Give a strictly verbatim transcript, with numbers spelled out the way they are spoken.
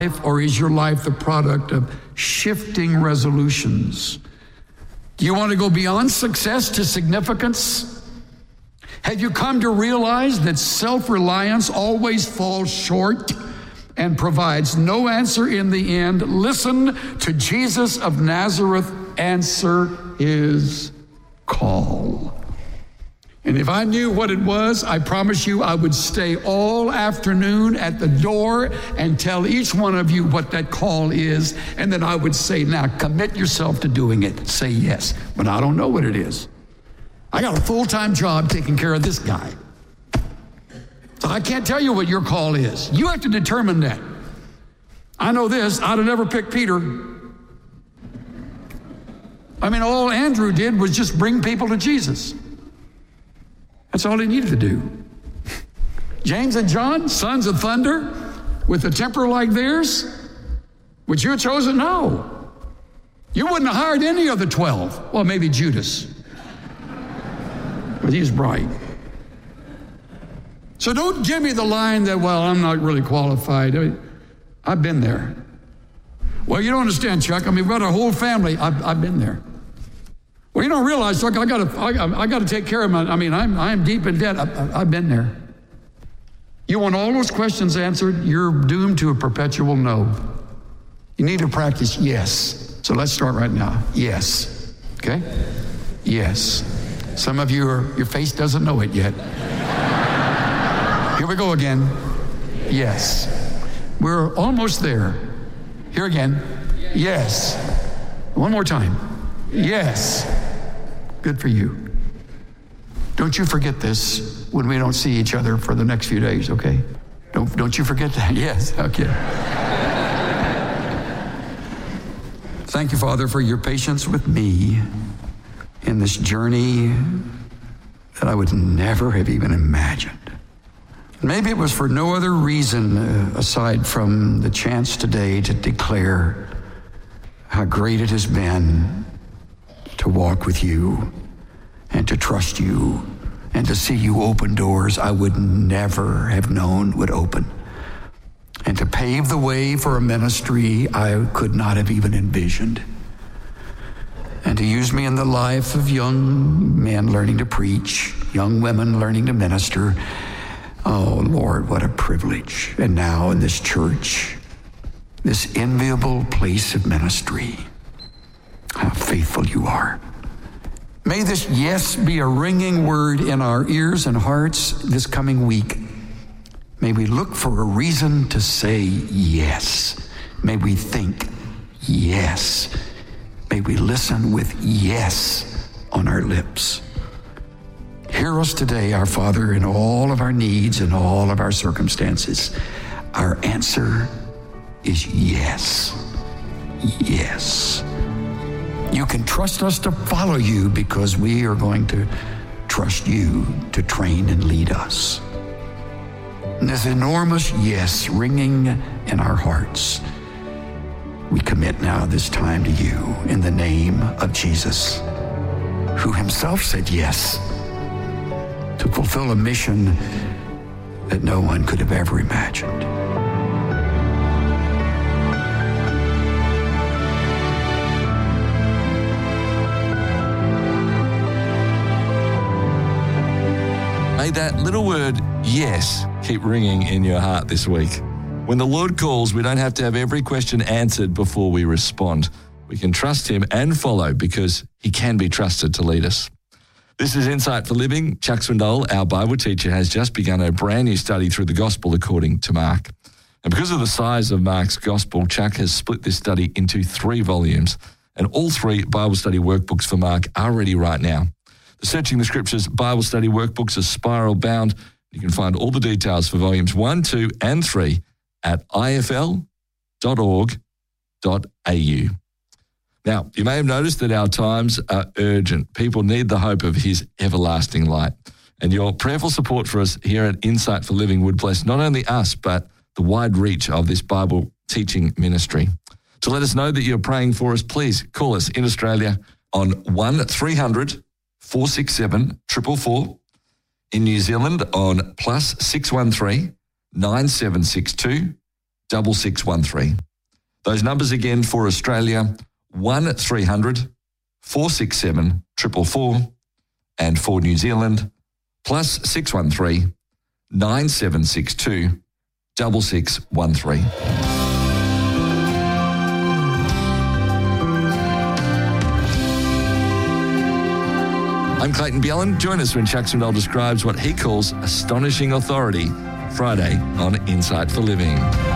or is your life the product of shifting resolutions? Do you want to go beyond success to significance? Have you come to realize that self-reliance always falls short and provides no answer in the end? Listen to Jesus of Nazareth answer his call. And if I knew what it was, I promise you I would stay all afternoon at the door and tell each one of you what that call is. And then I would say, now commit yourself to doing it. Say yes. But I don't know what it is. I got a full-time job taking care of this guy. So I can't tell you what your call is. You have to determine that. I know this, I'd have never picked Peter. I mean, all Andrew did was just bring people to Jesus. That's all he needed to do. James and John, sons of thunder, with a temper like theirs, would you have chosen? No. You wouldn't have hired any of the twelve. Well, maybe Judas. But he's bright. So don't give me the line that, well, I'm not really qualified. I mean, I've been there. Well, you don't understand, Chuck. I mean, we've got a whole family. I've, I've been there. Well, you don't realize, Chuck, I got to I, I got to take care of my, I mean, I'm, I'm deep in debt. I, I, I've been there. You want all those questions answered, you're doomed to a perpetual no. You need to practice yes. So let's start right now. Yes. Okay? Yes. Some of you, are, your face doesn't know it yet. Here we go again. Yes. We're almost there. Here again. Yes. One more time. Yes. Good for you. Don't you forget this when we don't see each other for the next few days, okay? Don't, don't you forget that. Yes, okay. Thank you, Father, for your patience with me in this journey that I would never have even imagined. Maybe it was for no other reason uh, aside from the chance today to declare how great it has been to walk with you and to trust you and to see you open doors I would never have known would open, and to pave the way for a ministry I could not have even envisioned, and to use me in the life of young men learning to preach, young women learning to minister. Oh, Lord, what a privilege. And now in this church, this enviable place of ministry, how faithful you are. May this yes be a ringing word in our ears and hearts this coming week. May we look for a reason to say yes. May we think yes. May we listen with yes on our lips. Hear us today, our Father, in all of our needs and all of our circumstances. Our answer is yes. Yes. You can trust us to follow you because we are going to trust you to train and lead us. And this enormous yes ringing in our hearts, we commit now this time to you in the name of Jesus, who himself said yes to fulfill a mission that no one could have ever imagined. May that little word, yes, keep ringing in your heart this week. When the Lord calls, we don't have to have every question answered before we respond. We can trust him and follow because he can be trusted to lead us. This is Insight for Living. Chuck Swindoll, our Bible teacher, has just begun a brand new study through the Gospel according to Mark. And because of the size of Mark's Gospel, Chuck has split this study into three volumes. And all three Bible study workbooks for Mark are ready right now. The Searching the Scriptures Bible study workbooks are spiral bound. You can find all the details for volumes one, two, and three at I F L dot org dot A U. Now, you may have noticed that our times are urgent. People need the hope of his everlasting light. And your prayerful support for us here at Insight for Living would bless not only us, but the wide reach of this Bible teaching ministry. To let us know that you're praying for us, please call us in Australia on one three hundred, four six seven, four four four. In New Zealand on plus six one three, nine seven six two, six six one three. Those numbers again for Australia, one three hundred four six seven four four four, and for New Zealand, plus six one three nine seven six two six six one three. I'm Clayton Bjelland. Join us when Chuck Swindoll describes what he calls astonishing authority, Friday on Insight for Living.